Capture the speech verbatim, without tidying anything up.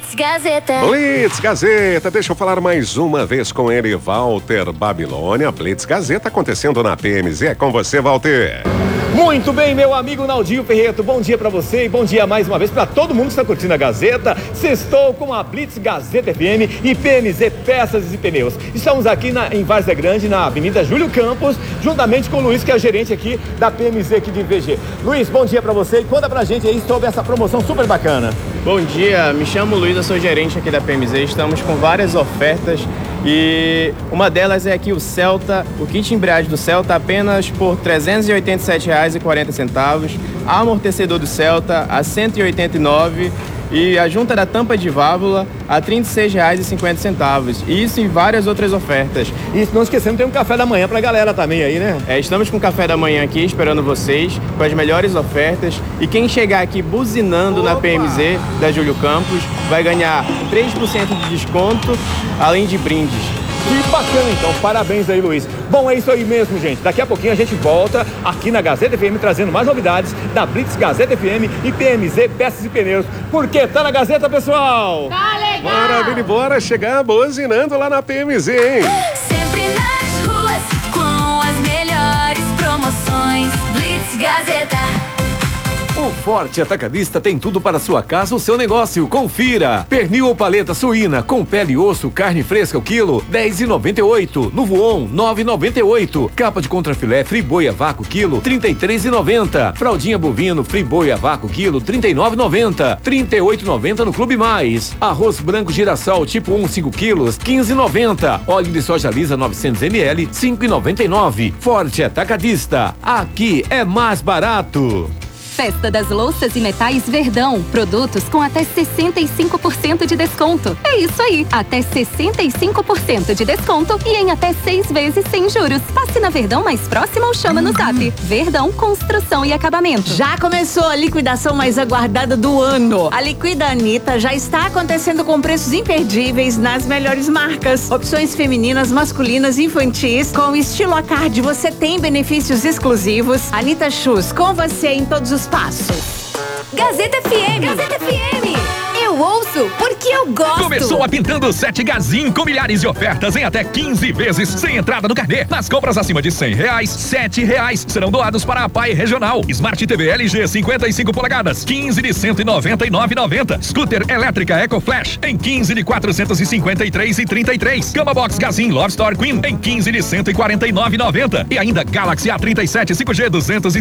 Blitz Gazeta. Blitz Gazeta, deixa eu falar mais uma vez com ele, Walter Babilônia. Blitz Gazeta acontecendo na P M Z. É com você, Walter. Muito bem, meu amigo Naldinho Ferreto, bom dia pra você e bom dia mais uma vez pra todo mundo que está curtindo a Gazeta. Sextou com a Blitz Gazeta F M e P M Z Peças e Pneus. Estamos aqui na, em Várzea Grande, na Avenida Júlio Campos, juntamente com o Luiz, que é gerente aqui da P M Z aqui de V G. Luiz, bom dia pra você e conta pra gente aí sobre essa promoção super bacana. Bom dia, me chamo Luiz, eu sou gerente aqui da P M Z, estamos com várias ofertas e uma delas é aqui o Celta, o kit embreagem do Celta apenas por trezentos e oitenta e sete reais e quarenta centavos, amortecedor do Celta a cento e oitenta e nove reais e a junta da tampa de válvula a trinta e seis reais e cinquenta centavos. Isso e várias outras ofertas. E não esquecendo, tem um café da manhã pra galera também aí, né? É, estamos com o café da manhã aqui esperando vocês com as melhores ofertas e quem chegar aqui buzinando Opa! na P M Z da Júlio Campos vai ganhar três por cento de desconto, além de brindes. Que bacana, então. Parabéns aí, Luiz. Bom, é isso aí mesmo, gente. Daqui a pouquinho a gente volta aqui na Gazeta F M trazendo mais novidades da Blitz Gazeta F M e P M Z Peças e Pneus. Porque tá na Gazeta, pessoal! Tá legal! Maravilha, bora chegar buzinando lá na P M Z, hein? Sempre nas ruas com as melhores promoções. Blitz Gazeta. O Forte Atacadista tem tudo para sua casa ou seu negócio. Confira. Pernil ou paleta suína com pele e osso, carne fresca o quilo, dez e noventa e oito. No Voon, nove e noventa e oito. Capa de contrafilé friboi a vácuo quilo, trinta e três e noventa. Fraldinha bovino friboi a vácuo quilo, trinta e nove e noventa. trinta e oito e noventa no Clube Mais. Arroz branco girassol tipo um, cinco quilos, quinze e noventa. Óleo de soja lisa novecentos mililitros, cinco e noventa e nove. Forte Atacadista. Aqui é mais barato. Festa das Louças e Metais Verdão. Produtos com até sessenta e cinco por cento de desconto. É isso aí, até sessenta e cinco por cento de desconto e em até seis vezes sem juros. Passe na Verdão mais próxima ou chama no Zap. Verdão Construção e Acabamento. Já começou a liquidação mais aguardada do ano. A Liquida Anitta já está acontecendo com preços imperdíveis nas melhores marcas. Opções femininas, masculinas, infantis. Com estilo à card, você tem benefícios exclusivos. Anitta Shoes, com você em todos os passos. Gazeta F M. Gazeta F M. Eu ouço porque eu gosto. Começou a Pintando Sete Gazin com milhares de ofertas em até quinze vezes sem entrada no carnê. Nas compras acima de cem reais, sete reais serão doados para a P A I Regional. Smart T V L G cinquenta e cinco polegadas, quinze de cento e noventa e nove reais e noventa centavos. Scooter elétrica Eco Flash em quinze de quatrocentos e cinquenta e três reais e trinta e três centavos. Cama Box Gazin Love Store Queen em quinze de cento e quarenta e nove reais e noventa centavos. E ainda Galaxy A trinta e sete cinco G duzentos e